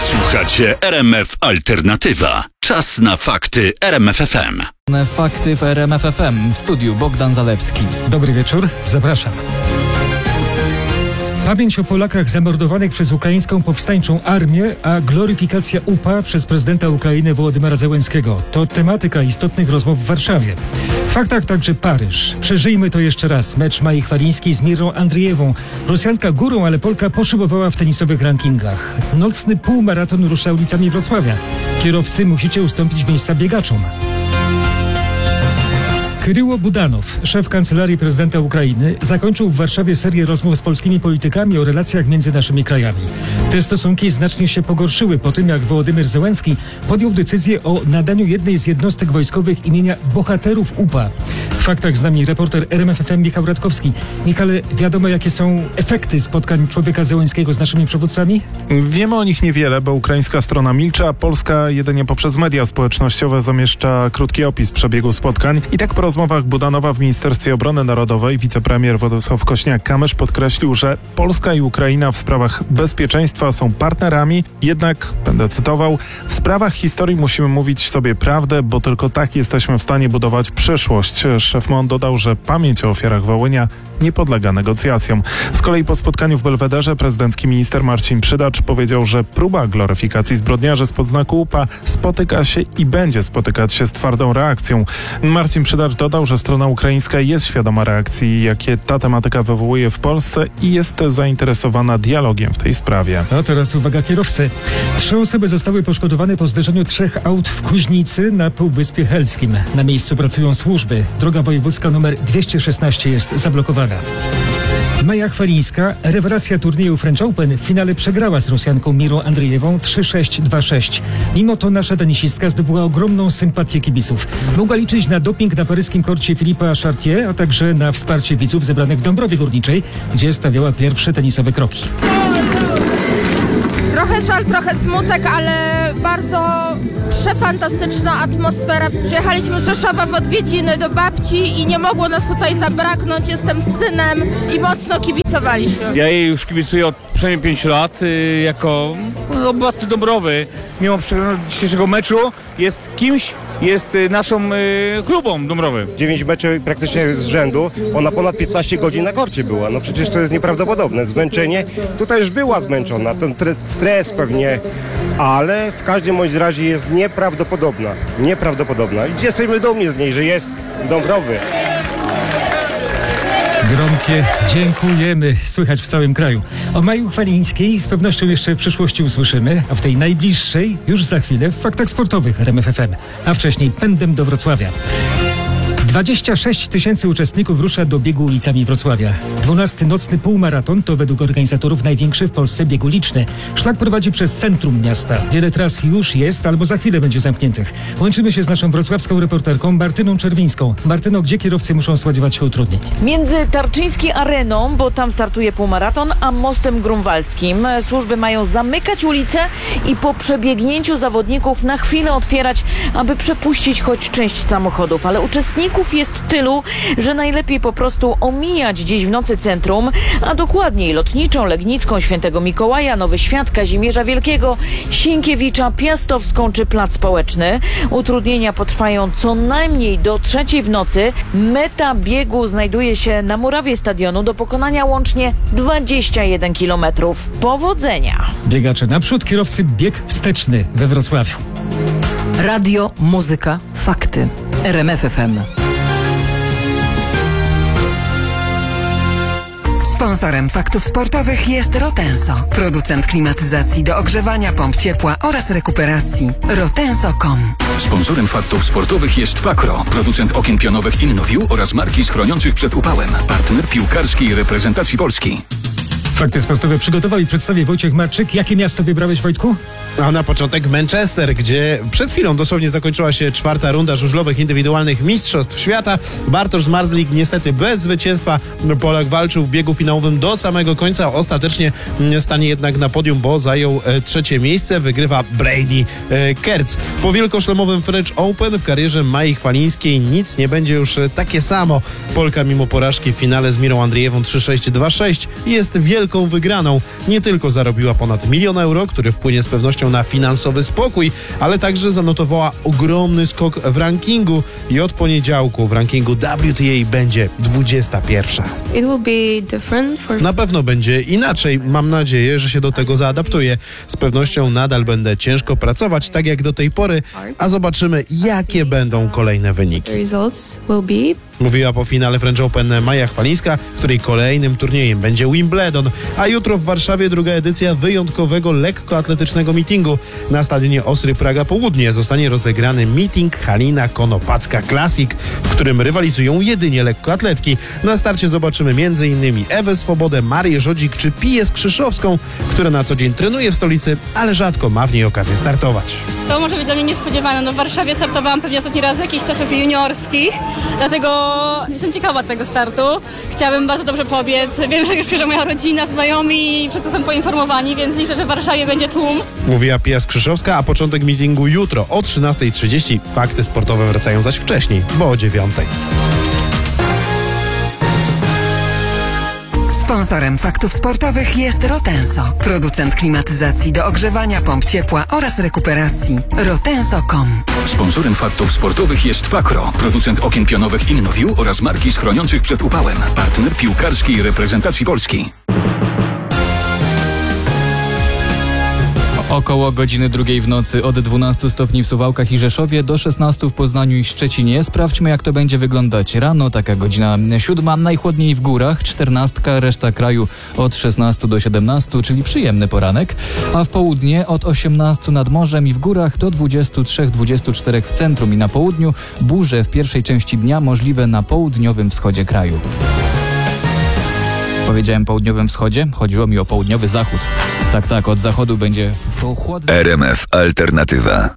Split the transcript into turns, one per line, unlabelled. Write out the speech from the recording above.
Słuchacie RMF Alternatywa. Czas na fakty RMF FM.
Fakty w RMF FM. W studiu Bogdan Zalewski.
Dobry wieczór, zapraszam. Pamięć o Polakach zamordowanych przez ukraińską powstańczą armię, a gloryfikacja UPA przez prezydenta Ukrainy Wołodymyra Zełenskiego. To tematyka istotnych rozmów w Warszawie. W faktach także Paryż. Przeżyjmy to jeszcze raz. Mecz Mai Chwalińskiej z Mirą Andrijewą. Rosjanka górą, ale Polka poszybowała w tenisowych rankingach. Nocny półmaraton rusza ulicami Wrocławia. Kierowcy, musicie ustąpić miejsca biegaczom. Kryło Budanow, szef Kancelarii Prezydenta Ukrainy, zakończył w Warszawie serię rozmów z polskimi politykami o relacjach między naszymi krajami. Te stosunki znacznie się pogorszyły po tym, jak Wołodymyr Zełenski podjął decyzję o nadaniu jednej z jednostek wojskowych imienia bohaterów UPA. W faktach z nami reporter RMF FM Michał Radkowski. Michale, wiadomo jakie są efekty spotkań człowieka Zełenskiego z naszymi przywódcami?
Wiemy o nich niewiele, bo ukraińska strona milczy, a polska jedynie poprzez media społecznościowe zamieszcza krótki opis przebiegu spotkań. I tak po rozmowach Budanowa w Ministerstwie Obrony Narodowej wicepremier Władysław Kośniak-Kamysz podkreślił, że Polska i Ukraina w sprawach bezpieczeństwa są partnerami, jednak, będę cytował, w sprawach historii musimy mówić sobie prawdę, bo tylko tak jesteśmy w stanie budować przyszłość. Szef MON dodał, że pamięć o ofiarach Wołynia nie podlega negocjacjom. Z kolei po spotkaniu w Belwederze prezydencki minister Marcin Przydacz powiedział, że próba gloryfikacji zbrodniarzy spod znaku UPA spotyka się i będzie spotykać się z twardą reakcją. Marcin Przydacz dodał, że strona ukraińska jest świadoma reakcji, jakie ta tematyka wywołuje w Polsce i jest zainteresowana dialogiem w tej sprawie.
A teraz uwaga kierowcy. 3 osoby zostały poszkodowane po zderzeniu 3 aut w Kuźnicy na Półwyspie Helskim. Na miejscu pracują służby. Droga wojewódzka nr 216 jest zablokowana. Maja Chwalińska, rewelacja turnieju French Open, w finale przegrała z Rosjanką Mirą Andrijewą 3-6, 2-6. Mimo to nasza tenisistka zdobyła ogromną sympatię kibiców. Mogła liczyć na doping na paryskim korcie Philippa Chartier, a także na wsparcie widzów zebranych w Dąbrowie Górniczej, gdzie stawiała pierwsze tenisowe kroki.
Trochę żal, trochę smutek, ale bardzo przefantastyczna atmosfera. Przyjechaliśmy z Rzeszowa w odwiedziny do babci i nie mogło nas tutaj zabraknąć. Jestem synem i mocno kibicowaliśmy.
Ja jej już kibicuję od przynajmniej 5 lat jako obywatel Dąbrowy. Mimo dzisiejszego meczu jest kimś, jest naszą klubą Dąbrowy.
9 meczy praktycznie z rzędu, ona ponad 15 godzin na korcie była. No przecież to jest nieprawdopodobne. Zmęczenie, tutaj już była zmęczona, ten stres pewnie, ale w każdym bądź razie jest nieprawdopodobna. Nieprawdopodobna. I jesteśmy dumni z niej, że jest w Dąbrowy.
Gromkie dziękujemy słychać w całym kraju. O Maju Chwalińskiej z pewnością jeszcze w przyszłości usłyszymy, a w tej najbliższej już za chwilę w faktach sportowych RMF FM, a wcześniej pędem do Wrocławia. 26 000 uczestników rusza do biegu ulicami Wrocławia. 12. nocny półmaraton to według organizatorów największy w Polsce bieg uliczny. Szlak prowadzi przez centrum miasta. Wiele tras już jest albo za chwilę będzie zamkniętych. Łączymy się z naszą wrocławską reporterką Martyną Czerwińską. Martyno, gdzie kierowcy muszą spodziewać się utrudnień?
Między Tarczyńskiej Areną, bo tam startuje półmaraton, a Mostem Grunwaldzkim. Służby mają zamykać ulicę i po przebiegnięciu zawodników na chwilę otwierać, aby przepuścić choć część samochodów. Ale uczestników jest tylu, że najlepiej po prostu omijać dziś w nocy centrum, a dokładniej Lotniczą, Legnicką, Świętego Mikołaja, Nowy Świat, Kazimierza Wielkiego, Sienkiewicza, Piastowską czy Plac Społeczny. Utrudnienia potrwają co najmniej do 3:00 w nocy. Meta biegu znajduje się na murawie stadionu, do pokonania łącznie 21 km. Powodzenia!
Biegacze naprzód, kierowcy bieg wsteczny we Wrocławiu.
Radio, muzyka, fakty. RMF FM. Sponsorem faktów sportowych jest Rotenso, producent klimatyzacji do ogrzewania, pomp ciepła oraz rekuperacji. Rotenso.com.
Sponsorem faktów sportowych jest Fakro, producent okien pionowych InnoView oraz marki chroniących przed upałem. Partner piłkarskiej reprezentacji Polski.
Fakty sportowe przygotował i przedstawi Wojciech Marczyk. Jakie miasto wybrałeś, Wojtku?
A na początek Manchester, gdzie przed chwilą dosłownie zakończyła się 4. runda żużlowych indywidualnych Mistrzostw Świata. Bartosz Zmarzlik niestety bez zwycięstwa. Polak walczył w biegu finałowym do samego końca. Ostatecznie stanie jednak na podium, bo zajął 3. miejsce. Wygrywa Brady Kertz. Po wielkoszlemowym French Open w karierze Mai Chwalińskiej nic nie będzie już takie samo. Polka mimo porażki w finale z Mirą Andrijewą 3-6, 2-6 jest wielką wielką wygraną. Nie tylko zarobiła ponad 1 000 000 euro, który wpłynie z pewnością na finansowy spokój, ale także zanotowała ogromny skok w rankingu i od poniedziałku w rankingu WTA będzie 21.
It will be different for
Na pewno będzie inaczej. Mam nadzieję, że się do tego zaadaptuję. Z pewnością nadal będę ciężko pracować, tak jak do tej pory, a zobaczymy, jakie będą kolejne wyniki.
the results will be.
Mówiła po finale French Open Maja Chwalińska, której kolejnym turniejem będzie Wimbledon, a jutro w Warszawie druga edycja wyjątkowego lekkoatletycznego meetingu. Na stadionie Osry Praga Południe zostanie rozegrany meeting Halina Konopacka Classic, w którym rywalizują jedynie lekkoatletki. Na starcie zobaczymy m.in. Ewę Swobodę, Marię Żodzik czy Piję Skrzyszowską, która na co dzień trenuje w stolicy, ale rzadko ma w niej okazję startować.
To może być dla mnie niespodziewane. No w Warszawie startowałam pewnie ostatni raz z jakichś czasów juniorskich, dlatego jestem ciekawa tego startu. Chciałabym bardzo dobrze pobiec. Wiem, że już przyjeżdża moja rodzina, znajomi i wszyscy są poinformowani, więc liczę, że w Warszawie będzie tłum.
Mówiła Pia Skrzyszowska, a początek meetingu jutro o 13:30. Fakty sportowe wracają zaś wcześniej, bo o 9:00.
Sponsorem faktów sportowych jest Rotenso, producent klimatyzacji do ogrzewania pomp ciepła oraz rekuperacji. Rotenso.com.
Sponsorem faktów sportowych jest Fakro, producent okien pionowych InnoView oraz marki chroniących przed upałem. Partner piłkarskiej reprezentacji Polski.
Około godziny 2 w nocy od 12 stopni w Suwałkach i Rzeszowie do 16 w Poznaniu i Szczecinie. Sprawdźmy, jak to będzie wyglądać rano. Taka godzina 7, najchłodniej w górach, 14, reszta kraju od 16 do 17, czyli przyjemny poranek. A w południe od 18 nad morzem i w górach do 23-24 w centrum i na południu. Burze w pierwszej części dnia możliwe na południowym wschodzie kraju. Powiedziałem południowym wschodzie, chodziło mi o południowy zachód. Tak, od zachodu będzie chłodno.
RMF Alternatywa.